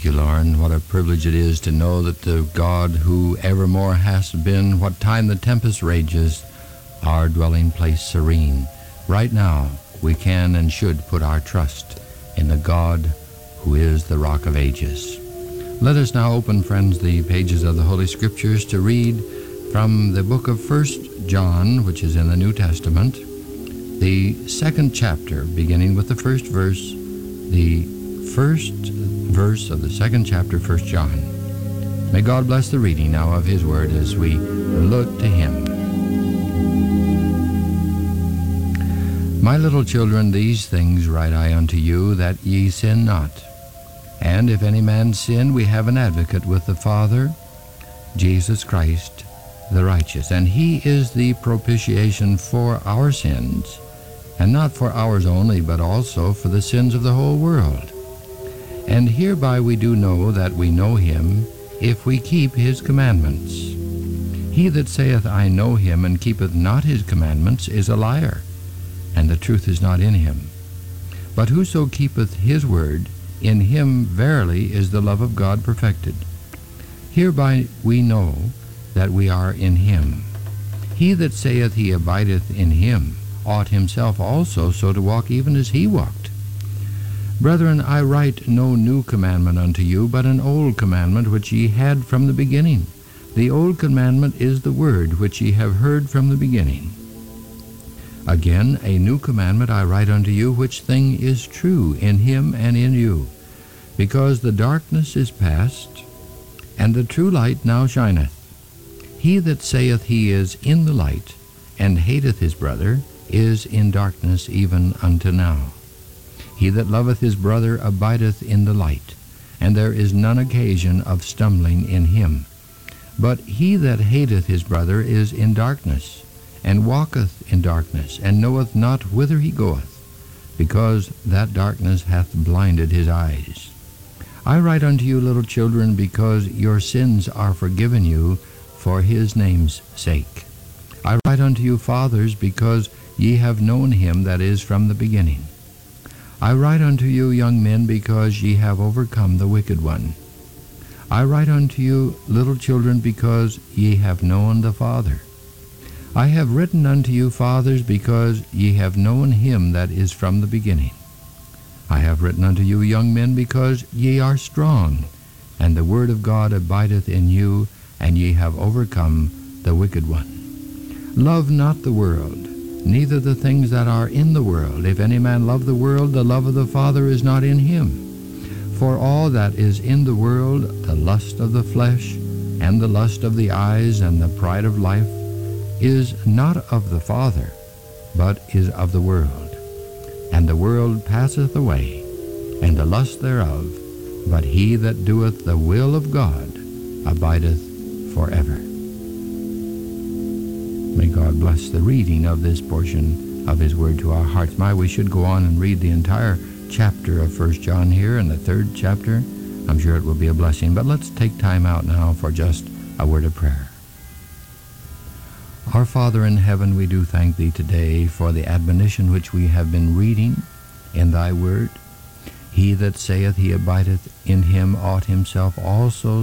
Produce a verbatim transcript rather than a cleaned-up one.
you, Lauren. What a privilege it is to know that the God who evermore has been, what time the tempest rages, our dwelling place serene. Right now, we can and should put our trust in the God who is the Rock of Ages. Let us now open, friends, the pages of the Holy Scriptures to read from the book of First John, which is in the New Testament, the second chapter, beginning with the first verse, the first verse of the second chapter, First John. May God bless the reading now of His Word as we look to Him. My little children, these things write I unto you, that ye sin not. And if any man sin, we have an advocate with the Father, Jesus Christ the righteous. And He is the propitiation for our sins, and not for ours only, but also for the sins of the whole world. And hereby we do know that we know Him, if we keep His commandments. He that saith, I know Him, and keepeth not His commandments, is a liar, and the truth is not in him. But whoso keepeth His word, in him verily is the love of God perfected. Hereby we know that we are in Him. He that saith he abideth in Him ought himself also so to walk even as He walked. Brethren, I write no new commandment unto you, but an old commandment which ye had from the beginning. The old commandment is the word which ye have heard from the beginning. Again, a new commandment I write unto you, which thing is true in Him and in you, because the darkness is past, and the true light now shineth. He that saith he is in the light, and hateth his brother, is in darkness even unto now. He that loveth his brother abideth in the light, and there is none occasion of stumbling in him. But he that hateth his brother is in darkness, and walketh in darkness, and knoweth not whither he goeth, because that darkness hath blinded his eyes. I write unto you, little children, because your sins are forgiven you for His name's sake. I write unto you, fathers, because ye have known Him that is from the beginning. I write unto you, young men, because ye have overcome the wicked one. I write unto you, little children, because ye have known the Father. I have written unto you, fathers, because ye have known Him that is from the beginning. I have written unto you, young men, because ye are strong, and the word of God abideth in you, and ye have overcome the wicked one. Love not the world, neither the things that are in the world. If any man love the world, the love of the Father is not in him. For all that is in the world, the lust of the flesh, and the lust of the eyes, and the pride of life, is not of the Father, but is of the world. And the world passeth away, and the lust thereof, but he that doeth the will of God abideth forever. May God bless the reading of this portion of His Word to our hearts. My, we should go on and read the entire chapter of First John here in the third chapter. I'm sure it will be a blessing, but let's take time out now for just a word of prayer. Our Father in heaven, we do thank Thee today for the admonition which we have been reading in Thy Word. He that saith he abideth in Him ought himself also